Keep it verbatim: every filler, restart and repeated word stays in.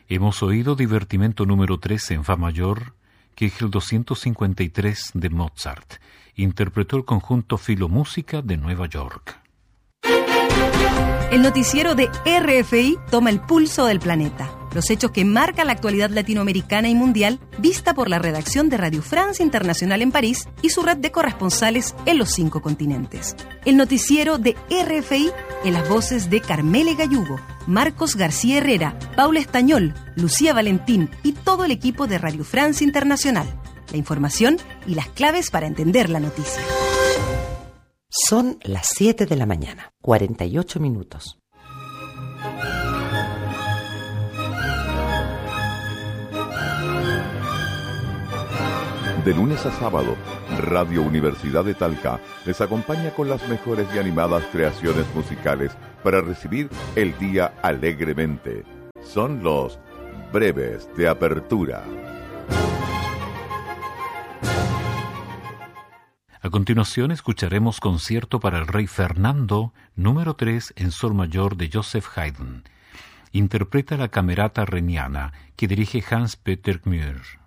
Hemos oído divertimento número tres en Fa mayor, que es el doscientos cincuenta y tres de Mozart. Interpretó el conjunto Filomúsica de Nueva York. El noticiero de R F I toma el pulso del planeta. Los hechos que marcan la actualidad latinoamericana y mundial, vista por la redacción de Radio France Internacional en París y su red de corresponsales en los cinco continentes. El noticiero de R F I en las voces de Carmele Gallugo, Marcos García Herrera, Paula Estañol, Lucía Valentín y todo el equipo de Radio France Internacional. La información y las claves para entender la noticia. Son las siete de la mañana, cuarenta y ocho minutos. De lunes a sábado, Radio Universidad de Talca les acompaña con las mejores y animadas creaciones musicales para recibir el día alegremente. Son los breves de apertura. A continuación escucharemos Concierto para el Rey Fernando, número tres en Sol mayor de Joseph Haydn. Interpreta la Camerata Reniana, que dirige Hans Peter Mühr.